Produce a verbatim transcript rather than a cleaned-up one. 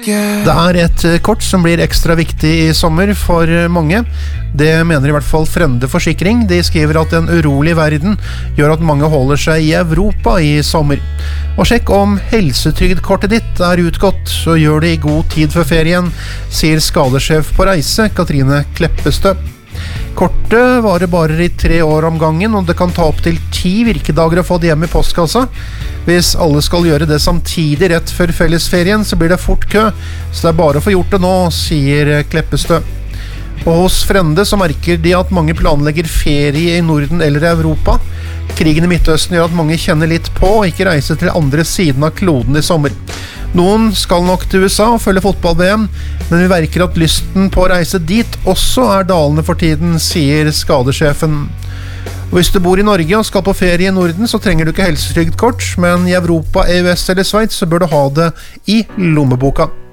Det er et kort som blir ekstra viktig i sommer for mange. Det mener i hvert fall Frende Forsikring. De skriver at en urolig verden gjør at mange holder seg i Europa i sommer. Og sjekk om helsetrygdkortet ditt er utgått, så gjør det i god tid før ferien, sier skadesjef på Reise, Katrine Kleppestø. Kortet varer bare i tre år om gangen, og det kan ta opp til ti virkedager å få det hjem i postkassa. Hvis alle skal gjøre det samtidig rett før fellesferien, så blir det fort kø, så det er bare å få gjort det nå, sier Kleppestø. Og hos Frende så merker de at mange planlegger ferie i Norden eller Europa. Krigen i Midtøsten gjør at mange kjenner litt på og ikke reiser til andre siden av kloden i sommer. Noen skal nok til U S A og følge fotball-V M, men vi merker at lysten på å reise dit også er dalende for tiden, sier skadesjefen. Og hvis du bor i Norge og skal på ferie i Norden, så trenger du ikke helsetrygdkort, men i Europa, E U S eller Sveits så bør du ha det i lommeboka.